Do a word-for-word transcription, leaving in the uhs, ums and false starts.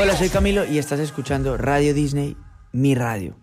Hola, soy Camilo y estás escuchando Radio Disney, mi radio.